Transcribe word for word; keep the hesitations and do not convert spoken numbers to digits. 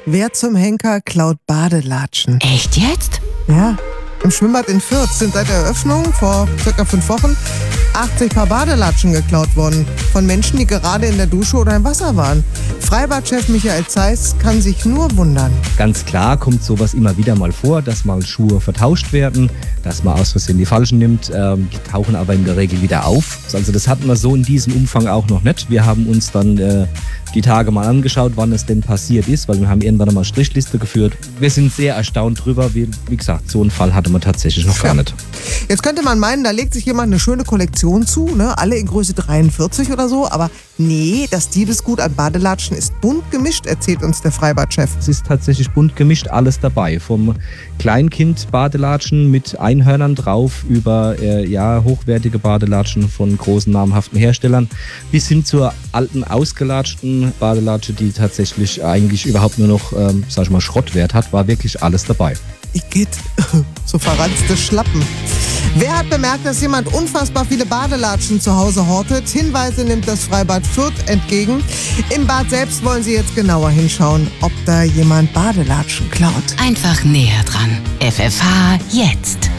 Wer zum Henker klaut Badelatschen? Echt jetzt? Ja, im Schwimmbad in Fürth sind seit der Eröffnung vor circa fünf Wochen achtzig Paar Badelatschen geklaut worden. Von Menschen, die gerade in der Dusche oder im Wasser waren. Freibadchef Michael Zeiss kann sich nur wundern. Ganz klar kommt sowas immer wieder mal vor, dass mal Schuhe vertauscht werden, dass man aus Versehen die falschen nimmt. Ähm, die tauchen aber in der Regel wieder auf. Also das hatten wir so in diesem Umfang auch noch nicht. Wir haben uns dann äh, die Tage mal angeschaut, wann es denn passiert ist, weil wir haben irgendwann mal Strichliste geführt. Wir sind sehr erstaunt drüber. Wie, wie gesagt, so einen Fall hatte man tatsächlich noch gar nicht. Jetzt könnte man meinen, da legt sich jemand eine schöne Kollektion zu, ne? Alle in Größe dreiundvierzig oder so, aber nee, das Diebesgut an Badelatschen ist bunt gemischt, erzählt uns der Freibadchef. Es ist tatsächlich bunt gemischt, alles dabei. Vom Kleinkind-Badelatschen mit Einhörnern drauf über äh, ja, hochwertige Badelatschen von großen namhaften Herstellern bis hin zur alten, ausgelatschten Badelatsche, die tatsächlich eigentlich überhaupt nur noch, ähm, sag ich mal, Schrottwert hat, war wirklich alles dabei. Igitt, so verranzte Schlappen. Wer hat bemerkt, dass jemand unfassbar viele Badelatschen zu Hause hortet? Hinweise nimmt das Freibad Fürth entgegen. Im Bad selbst wollen sie jetzt genauer hinschauen, ob da jemand Badelatschen klaut. Einfach näher dran. F F H jetzt.